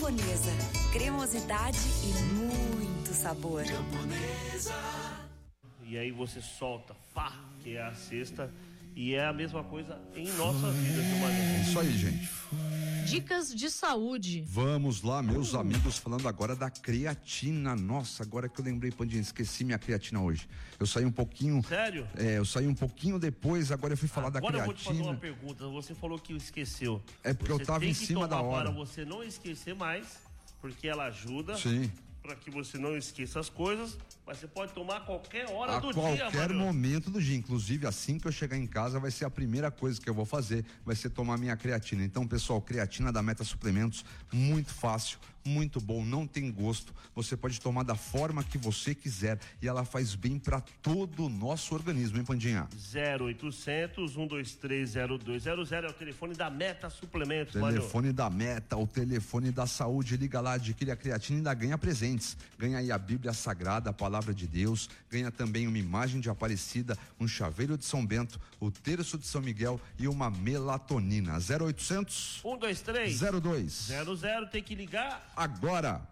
Camponesa, cremosidade e muito sabor. Camponesa. E aí você solta, pá, que é a sexta, e é a mesma coisa em nossa vida, É isso aí, gente. Dicas de saúde. Vamos lá, meus amigos, falando agora da creatina. Nossa, agora que eu lembrei, Pandinha, esqueci minha creatina hoje. Eu saí um pouquinho. Sério? Eu saí um pouquinho depois, agora eu fui falar da creatina. Agora eu vou te fazer uma pergunta. Você falou que esqueceu. É porque eu tava em cima da hora. Para você não esquecer mais, porque ela ajuda. Sim. Para que você não esqueça as coisas, mas você pode tomar a qualquer hora do dia, a qualquer momento do dia, inclusive assim que eu chegar em casa vai ser a primeira coisa que eu vou fazer, vai ser tomar minha creatina. Então, pessoal, creatina da Meta Suplementos, muito fácil, muito bom, não tem gosto, você pode tomar da forma que você quiser e ela faz bem para todo o nosso organismo, hein, Pandinha? 0800 123 0200 é o telefone da Meta Suplementos. Telefone da Meta, o telefone da saúde, liga lá, adquire a creatina e ainda ganha presentes, ganha aí a Bíblia Sagrada, a Palavra de Deus, ganha também uma imagem de Aparecida, um chaveiro de São Bento, o terço de São Miguel e uma melatonina. 0800 123 0200, tem que ligar agora.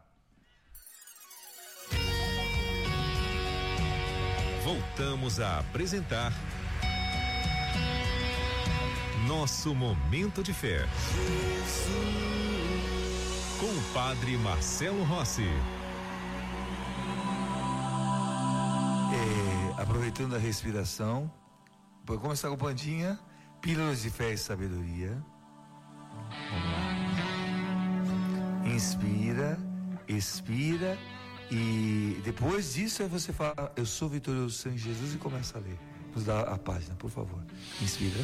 Voltamos a apresentar Nosso Momento de Fé com o Padre Marcelo Rossi. Aproveitando a respiração, vou começar com o Pandinha, pílulas de fé e sabedoria. Vamos lá. Inspira, expira e depois disso aí você fala, eu sou vitorioso sem Jesus, e começa a ler. Vamos dar a página, por favor. Inspira,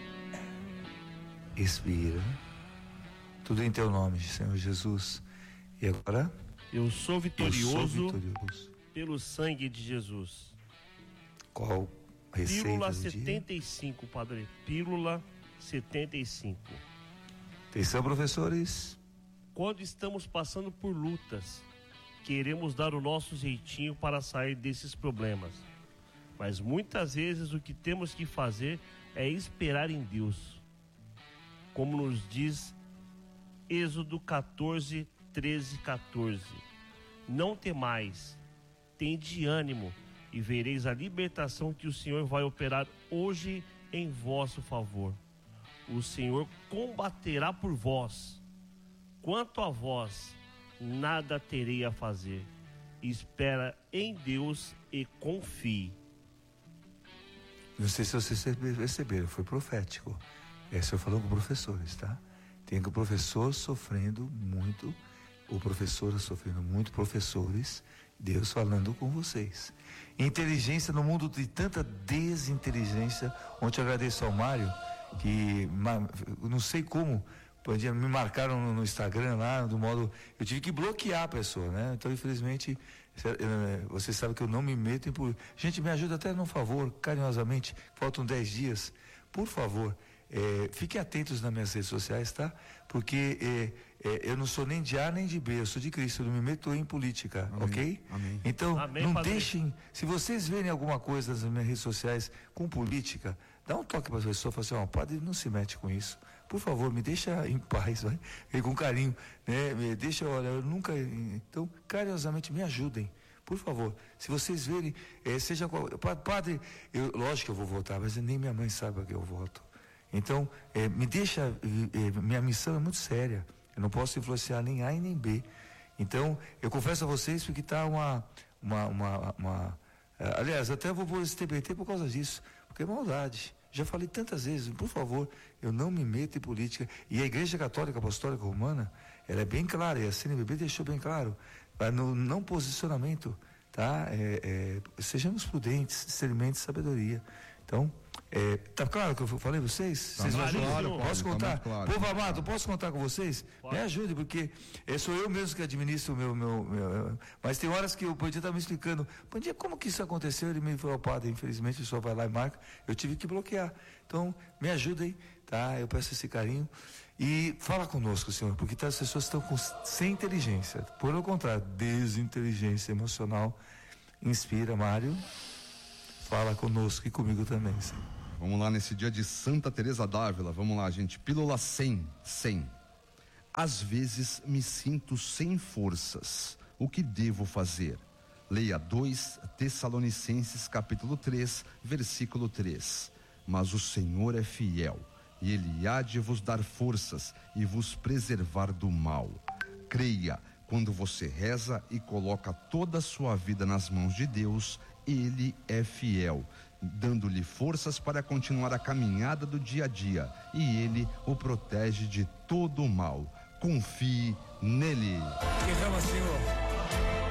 expira, tudo em teu nome, Senhor Jesus. E agora? Eu sou vitorioso pelo sangue de Jesus. Qual receita? Pílula 75, Padre. Pílula 75. Atenção, professores. Quando estamos passando por lutas, queremos dar o nosso jeitinho para sair desses problemas. Mas muitas vezes o que temos que fazer é esperar em Deus. Como nos diz Êxodo 14, 13, 14. Não temais, tende ânimo, e vereis a libertação que o Senhor vai operar hoje em vosso favor. O Senhor combaterá por vós. Quanto a vós, nada terei a fazer. Espera em Deus e confie. Não sei se vocês perceberam, foi profético. Esse eu falando com professores, tá? Tem que o professor sofrendo muito, o professor sofrendo muito, professores, Deus falando com vocês. Inteligência no mundo de tanta desinteligência. Ontem eu agradeço ao Mário, que não sei como, me marcaram no Instagram lá, do modo, eu tive que bloquear a pessoa, né? Então, infelizmente, você sabe que eu não me meto em política. Gente, me ajuda até num favor, carinhosamente, faltam 10 dias, por favor. Fiquem atentos nas minhas redes sociais, tá? Porque eu não sou nem de A nem de B, eu sou de Cristo, eu não me meto em política, amém, ok? Amém. Então, amém, não padre. Deixem, se vocês verem alguma coisa nas minhas redes sociais com política, dá um toque para as pessoas, fala assim, o padre não se mete com isso, por favor, me deixa em paz, vai? E com carinho, né? Me deixa, olha, eu nunca, então, carinhosamente me ajudem. Por favor, se vocês verem, seja qual, padre, lógico que eu vou votar, mas nem minha mãe sabe que eu voto. Então, me deixa, minha missão é muito séria, eu não posso influenciar nem A e nem B. Então, eu confesso a vocês que está aliás, até eu vou pôr esse TBT por causa disso, porque é maldade. Já falei tantas vezes, por favor, eu não me meto em política. E a Igreja Católica Apostólica Romana, ela é bem clara, e a CNBB deixou bem claro, no não posicionamento, tá? Sejamos prudentes, discernimento e sabedoria. Então, tá claro que eu falei vocês? Tá, vocês me ajudam? Claro, posso contar? Claro, Povo amado, posso contar com vocês? Pode. Me ajude, porque sou eu mesmo que administro o meu. Mas tem horas que o Pandinha tá me explicando, Pandinha, como que isso aconteceu? Ele me falou, padre, infelizmente o senhor vai lá e marca, eu tive que bloquear. Então, me ajudem, tá? Eu peço esse carinho. E fala conosco, Senhor, porque as pessoas estão sem inteligência. Por contrário, desinteligência emocional. Inspira, Mário. Fala conosco e comigo também, Senhor. Vamos lá nesse dia de Santa Teresa d'Ávila. Vamos lá, gente. Pílula 100. Às vezes me sinto sem forças. O que devo fazer? Leia 2 Tessalonicenses capítulo 3, versículo 3. Mas o Senhor é fiel, e Ele há de vos dar forças e vos preservar do mal. Creia, quando você reza e coloca toda a sua vida nas mãos de Deus, Ele é fiel, dando-lhe forças para continuar a caminhada do dia a dia, e Ele o protege de todo o mal. Confie nele. Que rama, Senhor.